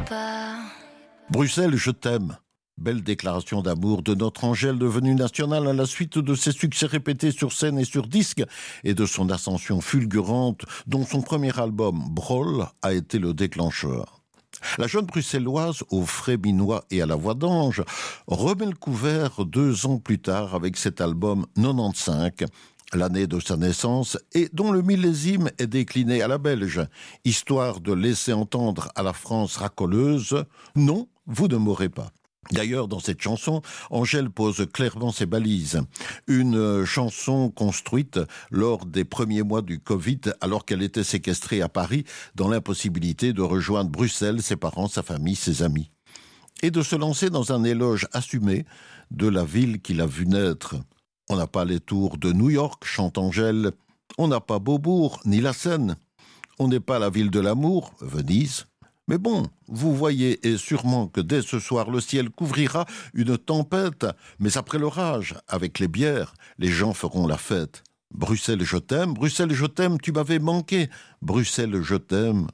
pas. Bruxelles, je t'aime. Belle déclaration d'amour de notre Angèle devenue nationale à la suite de ses succès répétés sur scène et sur disque et de son ascension fulgurante dont son premier album, Brol, a été le déclencheur. La jeune bruxelloise, au frais minois et à la voix d'ange, remet le couvert 2 ans plus tard avec cet album 95, l'année de sa naissance, et dont le millésime est décliné à la belge, histoire de laisser entendre à la France racoleuse « Non, vous ne m'aurez pas ». D'ailleurs, dans cette chanson, Angèle pose clairement ses balises. Une chanson construite lors des premiers mois du Covid, alors qu'elle était séquestrée à Paris, dans l'impossibilité de rejoindre Bruxelles, ses parents, sa famille, ses amis. Et de se lancer dans un éloge assumé de la ville qu'il a vu naître. On n'a pas les tours de New York, chante Angèle. On n'a pas Beaubourg, ni la Seine. On n'est pas la ville de l'amour, Venise. Mais bon, vous voyez et sûrement que dès ce soir, le ciel couvrira une tempête. Mais après l'orage, avec les bières, les gens feront la fête. Bruxelles, je t'aime, tu m'avais manqué. Bruxelles, je t'aime,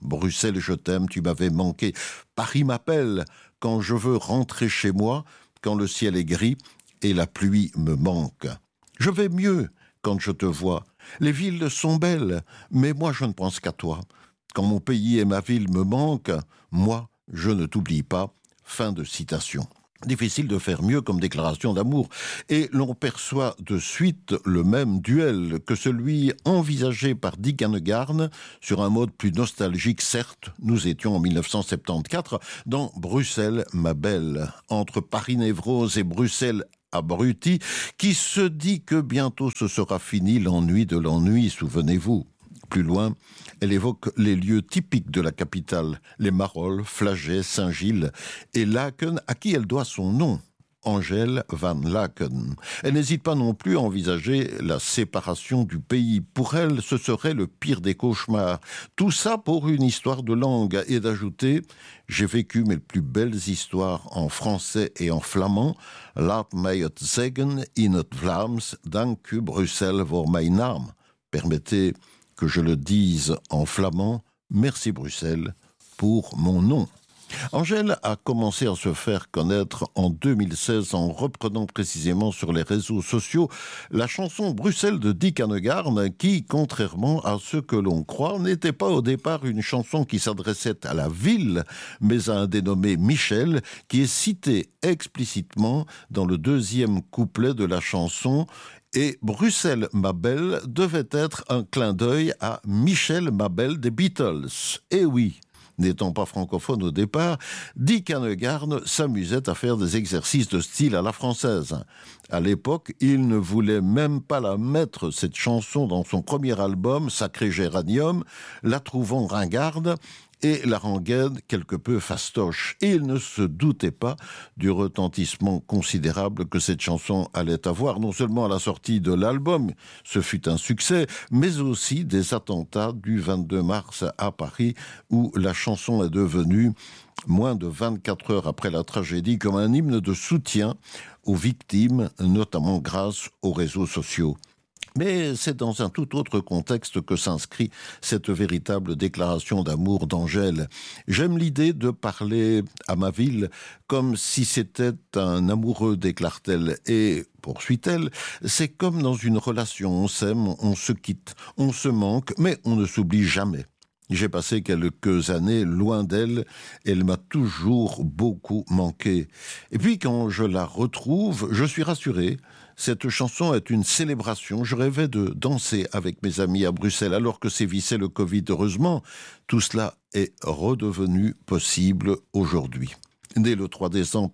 tu m'avais manqué. Paris m'appelle quand je veux rentrer chez moi, quand le ciel est gris et la pluie me manque. Je vais mieux quand je te vois. Les villes sont belles, mais moi je ne pense qu'à toi. Quand mon pays et ma ville me manquent, moi, je ne t'oublie pas. Fin de citation. Difficile de faire mieux comme déclaration d'amour. Et l'on perçoit de suite le même duel que celui envisagé par Dick Annegarn sur un mode plus nostalgique, certes. Nous étions en 1974 dans Bruxelles, ma belle. Entre Paris-Névrose et Bruxelles abruti, qui se dit que bientôt ce sera fini l'ennui de l'ennui, souvenez-vous. Plus loin, elle évoque les lieux typiques de la capitale, les Marolles, Flagey, Saint-Gilles et Laken, à qui elle doit son nom, Angèle van Laken. Elle n'hésite pas non plus à envisager la séparation du pays. Pour elle, ce serait le pire des cauchemars. Tout ça pour une histoire de langue et d'ajouter « J'ai vécu mes plus belles histoires en français et en flamand. Laat mij het zeggen in het Vlaams, dank u Bruxelles voor mijn naam. » Permettez que je le dise en flamand, merci Bruxelles pour mon nom. Angèle a commencé à se faire connaître en 2016 en reprenant précisément sur les réseaux sociaux la chanson Bruxelles de Dick Annegarn qui, contrairement à ce que l'on croit, n'était pas au départ une chanson qui s'adressait à la ville, mais à un dénommé Michel qui est cité explicitement dans le 2e couplet de la chanson. Et Bruxelles, ma belle, devait être un clin d'œil à Michel, ma belle des Beatles. Et oui, n'étant pas francophone au départ, Dick Annegarn s'amusait à faire des exercices de style à la française. À l'époque, il ne voulait même pas la mettre, cette chanson, dans son premier album, Sacré Géranium, la trouvant ringarde et la rengaine quelque peu fastoche. Et il ne se doutait pas du retentissement considérable que cette chanson allait avoir, non seulement à la sortie de l'album, ce fut un succès, mais aussi des attentats du 22 mars à Paris, où la chanson est devenue, moins de 24 heures après la tragédie, comme un hymne de soutien aux victimes, notamment grâce aux réseaux sociaux. Mais c'est dans un tout autre contexte que s'inscrit cette véritable déclaration d'amour d'Angèle. J'aime l'idée de parler à ma ville comme si c'était un amoureux, déclare-t-elle. Et, poursuit-elle, c'est comme dans une relation, on s'aime, on se quitte, on se manque, mais on ne s'oublie jamais. J'ai passé quelques années loin d'elle, elle m'a toujours beaucoup manqué. Et puis quand je la retrouve, je suis rassuré. Cette chanson est une célébration. Je rêvais de danser avec mes amis à Bruxelles alors que sévissait le Covid. Heureusement, tout cela est redevenu possible aujourd'hui. Née le 3 décembre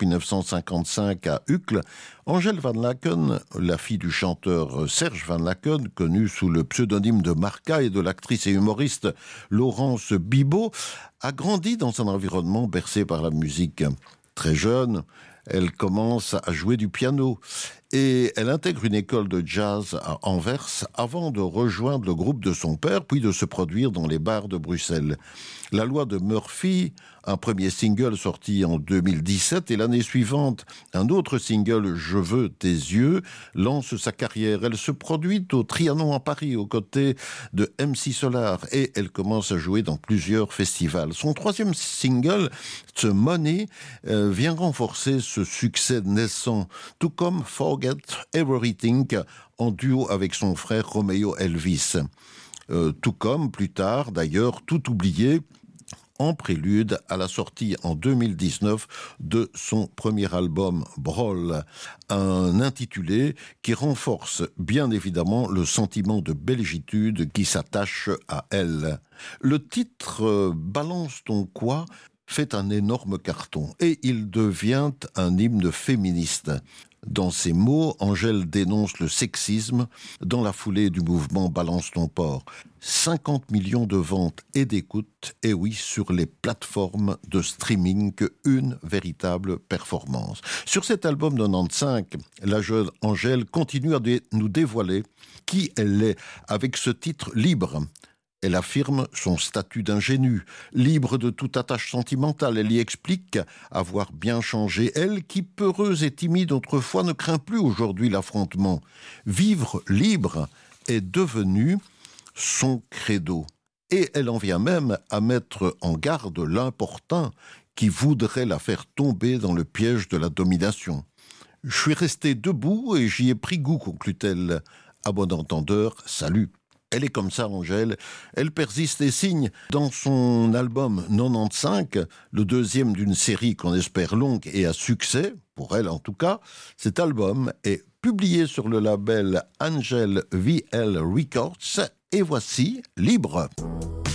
1955 à Uccle, Angèle van Laken, la fille du chanteur Serge van Laken, connu sous le pseudonyme de Marca, et de l'actrice et humoriste Laurence Bibot, a grandi dans un environnement bercé par la musique. Très jeune, elle commence à jouer du piano et elle intègre une école de jazz à Anvers avant de rejoindre le groupe de son père, puis de se produire dans les bars de Bruxelles. La loi de Murphy, un premier single sorti en 2017, et l'année suivante, un autre single, Je veux tes yeux, lance sa carrière. Elle se produit au Trianon à Paris, aux côtés de MC Solar, et elle commence à jouer dans plusieurs festivals. Son troisième single, The Money, vient renforcer ce succès naissant, tout comme Forget Everything, en duo avec son frère Romeo Elvis. Tout comme, plus tard, d'ailleurs, Tout oublié, en prélude à la sortie en 2019 de son premier album Brawl, un intitulé qui renforce bien évidemment le sentiment de belgitude qui s'attache à elle. Le titre Balance ton quoi fait un énorme carton et il devient un hymne féministe. Dans ses mots, Angèle dénonce le sexisme dans la foulée du mouvement Balance ton porc. 50 millions de ventes et d'écoutes, et oui, sur les plateformes de streaming, une véritable performance. Sur cet album 95, la jeune Angèle continue à nous dévoiler qui elle est avec ce titre Libre. Elle affirme son statut d'ingénue, libre de toute attache sentimentale. Elle y explique avoir bien changé. Elle, qui peureuse et timide autrefois, ne craint plus aujourd'hui l'affrontement. Vivre libre est devenu son credo. Et elle en vient même à mettre en garde l'importun qui voudrait la faire tomber dans le piège de la domination. « Je suis restée debout et j'y ai pris goût », conclut-elle. À bon entendeur, salut. Elle est comme ça, Angèle. Elle persiste et signe dans son album 95, le deuxième d'une série qu'on espère longue et à succès, pour elle en tout cas. Cet album est publié sur le label Angel VL Records et voici Libre.